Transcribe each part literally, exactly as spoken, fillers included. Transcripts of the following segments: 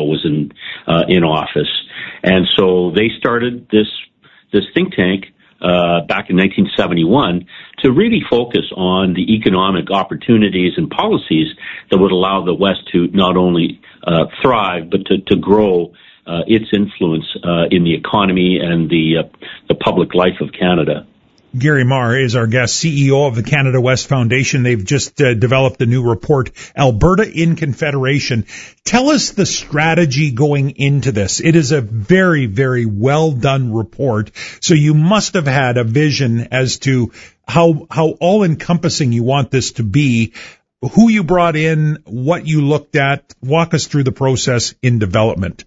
was in uh, in office, and so they started this this think tank uh, back in nineteen seventy-one to really focus on the economic opportunities and policies that would allow the West to not only uh, thrive but to, to grow uh, its influence uh, in the economy and the uh, the public life of Canada. Gary Marr is our guest, C E O of the Canada West Foundation. They've just uh, developed a new report, Alberta in Confederation. Tell us the strategy going into this. It is a very, very well done report. So you must have had a vision as to how, how all encompassing you want this to be, who you brought in, what you looked at. Walk us through the process in development.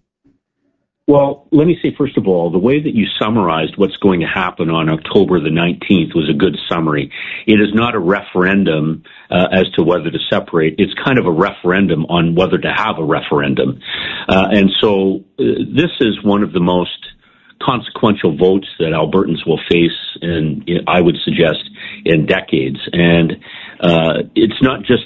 Well, let me say, first of all, the way that you summarized what's going to happen on October the nineteenth was a good summary. It is not a referendum uh, as to whether to separate. It's kind of a referendum on whether to have a referendum. Uh, and so uh, this is one of the most consequential votes that Albertans will face, in, I would suggest, in decades. And uh, it's not just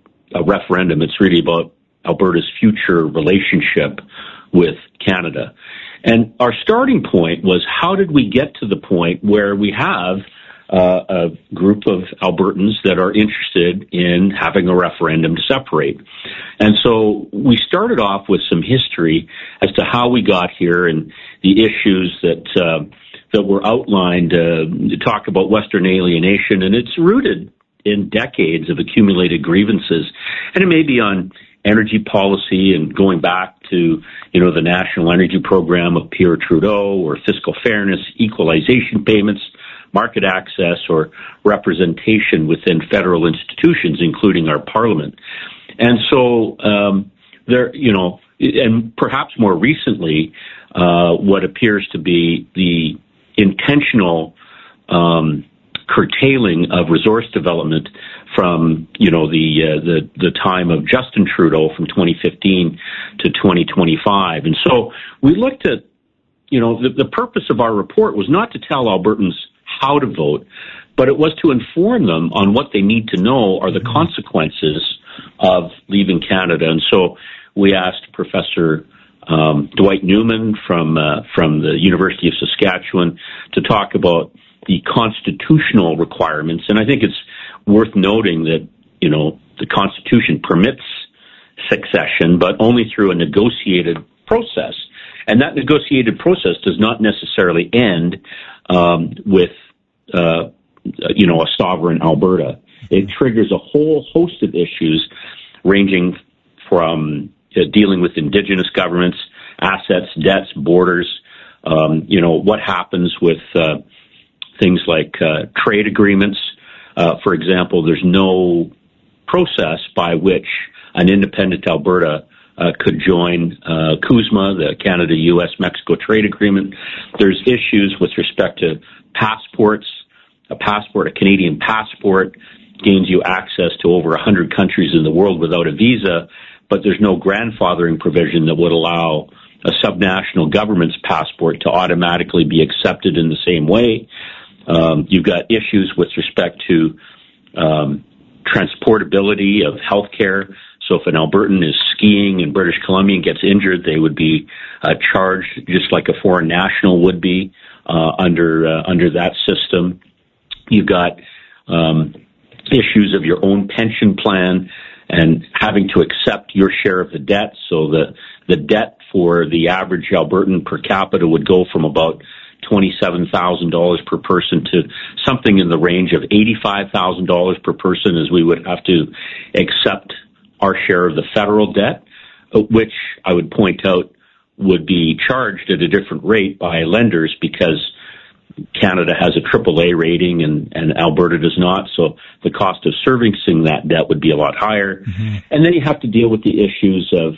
a referendum. It's really about Alberta's future relationship with Canada. And our starting point was, how did we get to the point where we have uh, a group of Albertans that are interested in having a referendum to separate? And so we started off with some history as to how we got here and the issues that uh, that were outlined uh, to talk about Western alienation, and it's rooted in decades of accumulated grievances. And it may be on energy policy and going back to, you know, the National Energy Program of Pierre Trudeau, or fiscal fairness, equalization payments, market access, or representation within federal institutions, including our parliament. And so um, there, you know, and perhaps more recently, uh, what appears to be the intentional um curtailing of resource development from, you know, the, uh, the, the time of Justin Trudeau from twenty fifteen to twenty twenty-five. And so we looked at, you know, the, the purpose of our report was not to tell Albertans how to vote, but it was to inform them on what they need to know are the consequences of leaving Canada. And so we asked Professor um, Dwight Newman from, uh, from the University of Saskatchewan to talk about the constitutional requirements. And I think it's worth noting that, you know, the Constitution permits succession, but only through a negotiated process. And that negotiated process does not necessarily end um, with, uh, you know, a sovereign Alberta. It triggers a whole host of issues ranging from uh, dealing with Indigenous governments, assets, debts, borders, um, you know, what happens with uh, things like uh, trade agreements. Uh, for example, there's no process by which an independent Alberta uh, could join uh, CUSMA, the Canada-U S Mexico trade agreement. There's issues with respect to passports. A passport, a Canadian passport, gains you access to over one hundred countries in the world without a visa, but there's no grandfathering provision that would allow a subnational government's passport to automatically be accepted in the same way. Um, you've got issues with respect to um, transportability of healthcare. So if an Albertan is skiing in British Columbia and gets injured, they would be uh, charged just like a foreign national would be uh, under uh, under that system. You've got um, issues of your own pension plan and having to accept your share of the debt. So the the debt for the average Albertan per capita would go from about twenty-seven thousand dollars per person to something in the range of eighty-five thousand dollars per person, as we would have to accept our share of the federal debt, which I would point out would be charged at a different rate by lenders because Canada has a triple A rating and, and Alberta does not. So the cost of servicing that debt would be a lot higher. Mm-hmm. And then you have to deal with the issues of,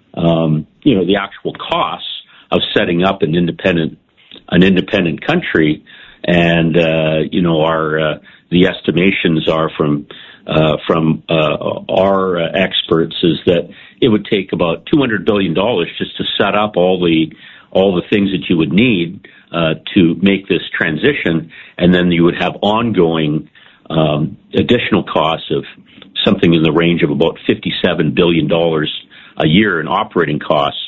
um, you know, the actual costs of setting up an independent an independent country, and uh, you know, our uh, the estimations are from uh, from uh, our uh, experts is that it would take about two hundred billion dollars just to set up all the all the things that you would need uh, to make this transition, and then you would have ongoing um, additional costs of something in the range of about fifty-seven billion dollars a year in operating costs